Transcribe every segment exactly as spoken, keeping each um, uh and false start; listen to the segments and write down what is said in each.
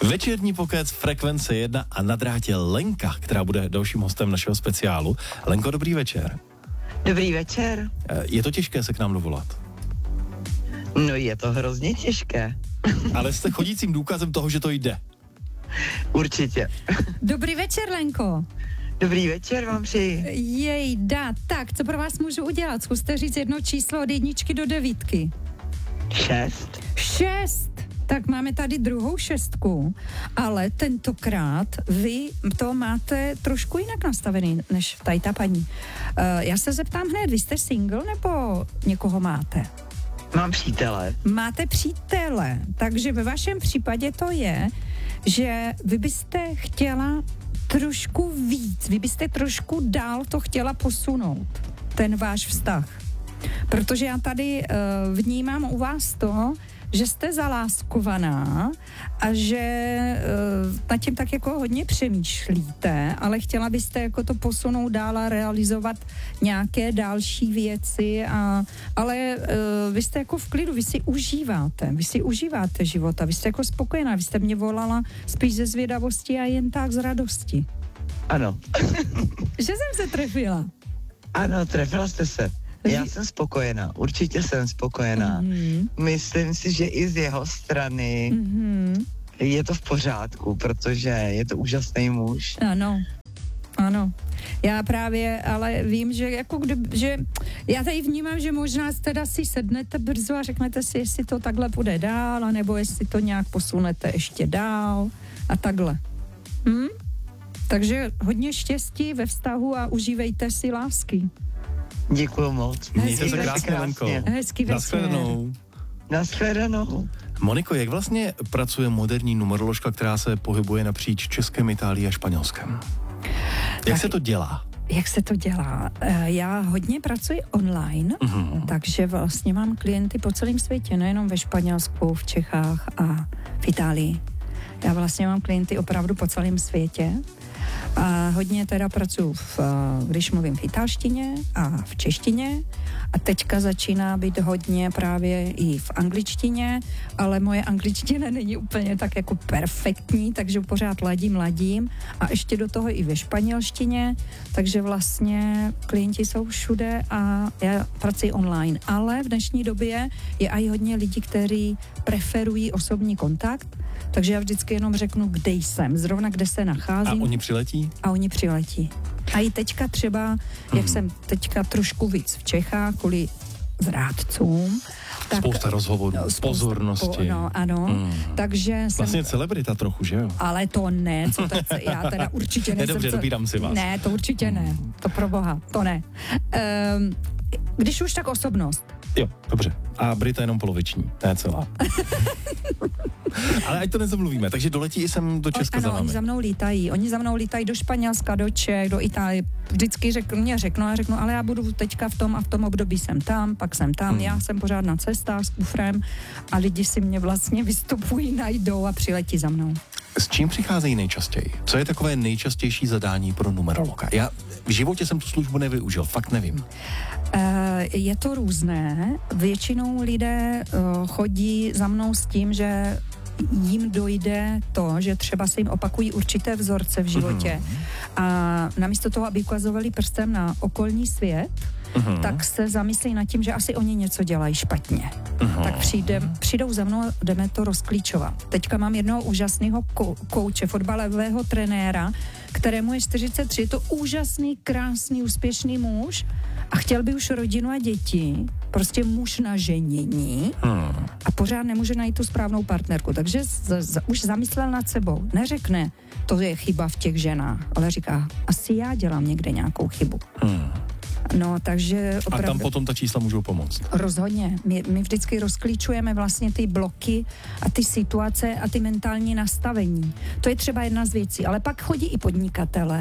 Večerní pokec Frekvence jedna a na drátě Lenka, která bude dalším hostem našeho speciálu. Lenko, dobrý večer. Dobrý večer. Je to těžké se k nám dovolat? No je to hrozně těžké. Ale jste chodícím důkazem toho, že to jde. Určitě. Dobrý večer, Lenko. Dobrý večer vám přeji. Jejda, tak, co pro vás můžu udělat? Zkuste říct jedno číslo od jedničky do devítky. Šest. Šest. Tak máme tady druhou šestku, ale tentokrát vy to máte trošku jinak nastavený, než tady ta paní. Uh, já se zeptám hned, vy jste single nebo někoho máte? Mám přítele. Máte přítele, takže ve vašem případě to je, že vy byste chtěla trošku víc, vy byste trošku dál to chtěla posunout, ten váš vztah. Protože já tady uh, vnímám u vás to, že jste zaláskovaná a že uh, nad tím tak jako hodně přemýšlíte, ale chtěla byste jako to posunout dál a realizovat nějaké další věci, a, ale uh, vy jste jako v klidu, vy si užíváte, vy si užíváte života, vy jste jako spokojená, vy jste mě volala spíš ze zvědavosti a jen tak z radosti. Ano. Že jsem se trefila. Ano, trefila jste se. Já jsem spokojená, určitě jsem spokojená. Mm-hmm. Myslím si, že i z jeho strany mm-hmm. je to v pořádku, protože je to úžasný muž. Ano, ano. Já právě, ale vím, že jako kdy, že já tady vnímám, že možná teda si sednete brzo a řeknete si, jestli to takhle půjde dál, anebo jestli to nějak posunete ještě dál a takhle. Hm? Takže hodně štěstí ve vztahu a užívejte si lásky. Děkuju moc. Mějte se krásně, Lenko. Hezký večer. Naschledanou. Naschledanou. Moniko, jak vlastně pracuje moderní numeroložka, která se pohybuje napříč Českem, Itálií a Španělskem? Jak tak, se to dělá? Jak se to dělá? Já hodně pracuji online, mm-hmm. takže vlastně mám klienty po celém světě, nejenom ve Španělsku, v Čechách a v Itálii. Já vlastně mám klienty opravdu po celém světě. A hodně teda pracuji, v, když mluvím v italštině a v češtině, a teďka začíná být hodně právě i v angličtině, ale moje angličtina není úplně tak jako perfektní, takže pořád ladím, ladím, a ještě do toho i ve španělštině, takže vlastně klienti jsou všude a já pracuji online, ale v dnešní době je i hodně lidí, kteří preferují osobní kontakt, takže já vždycky jenom řeknu, kde jsem, zrovna kde se nacházím. A oni přiletí? A oni přiletí. A i teďka třeba, hmm. jak jsem teďka trošku víc v Čechách, kvůli zrádcům. Tak, spousta rozhovorů, no, spousta, pozornosti. Po, no, ano. Hmm. Takže vlastně jsem, celebrita trochu, že jo? Ale to ne, co teď, já teda určitě nejsem. Dobře, dobírám si vás. Ne, to určitě ne, to pro boha, to ne. Um, když už, tak osobnost. Jo, dobře. A Brita jenom poloviční, ne celá. Ale ať to nezamluvíme, takže doletí i sem do Česka. Ano, za vámi. Oni za mnou lítají, oni za mnou lítají do Španělska, do Čech, do Itálie. Vždycky řeknu, mě řeknu a řeknu, ale já budu teďka v tom a v tom období jsem tam, pak jsem tam, hmm. já jsem pořád na cestách s kufrem a lidi si mě vlastně vystupují, najdou a přiletí za mnou. S čím přicházejí nejčastěji? Co je takové nejčastější zadání pro numerologa? Já v životě jsem tu službu nevyužil, fakt nevím. Je to různé. Většinou lidé chodí za mnou s tím, že jim dojde to, že třeba se jim opakují určité vzorce v životě uh-huh. a namísto toho, aby ukazovali prstem na okolní svět, uh-huh. tak se zamyslí nad tím, že asi oni něco dělají špatně. Uh-huh. Tak přijde, přijdou za mnou, jdeme to rozklíčovat. Teďka mám jednoho úžasného kouče, fotbalového trenéra, kterému je čtyřicet tři, je to úžasný, krásný, úspěšný muž a chtěl by už rodinu a děti, prostě muž na ženění hmm. a pořád nemůže najít tu správnou partnerku, takže z, z, už zamyslel nad sebou. Neřekne, to je chyba v těch ženách, ale říká, asi já dělám někde nějakou chybu. Hmm. No, takže opravdu. A tam potom ta čísla můžou pomoct. Rozhodně. My, my vždycky rozklíčujeme vlastně ty bloky a ty situace a ty mentální nastavení. To je třeba jedna z věcí, ale pak chodí i podnikatelé.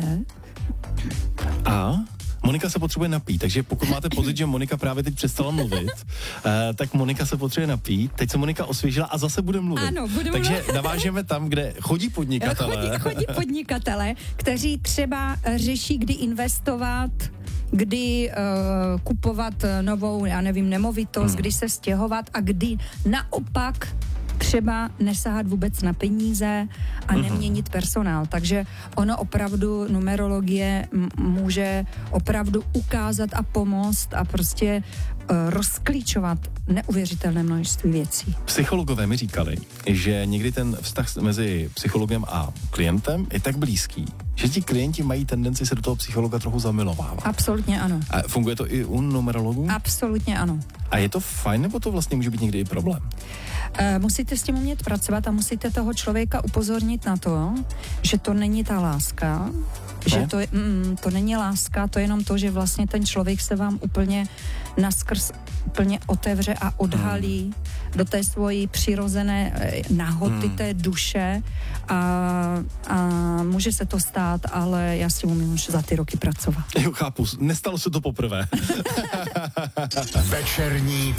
A Monika se potřebuje napít, takže pokud máte pocit, že Monika právě teď přestala mluvit, uh, tak Monika se potřebuje napít. Teď se Monika osvěžila a zase bude mluvit. Ano, budu Takže mluvit. navážeme tam, kde chodí podnikatelé. Chodí, chodí podnikatelé, kteří třeba řeší, kdy investovat, kdy uh, kupovat novou, já nevím, nemovitost, hmm. kdy se stěhovat a kdy naopak třeba nesahat vůbec na peníze a mm-hmm. neměnit personál. Takže ono opravdu, numerologie m- může opravdu ukázat a pomoct a prostě uh, rozklíčovat neuvěřitelné množství věcí. Psychologové mi říkali, že někdy ten vztah mezi psychologem a klientem je tak blízký, že ti klienti mají tendenci se do toho psychologa trochu zamilovávat. Absolutně ano. A funguje to i u numerologů? Absolutně ano. A je to fajn, nebo to vlastně může být někdy i problém? Uh, musíte s tím umět pracovat a musíte toho člověka upozornit na to, že to není ta láska, no. že to, je, mm, to není láska, to je jenom to, že vlastně ten člověk se vám úplně naskrz úplně otevře a odhalí hmm. do té svojí přirozené nahoty hmm. té duše a, a může se to stát, ale já s tím umím už za ty roky pracovat. Jo, chápu, nestalo se to poprvé. Večerní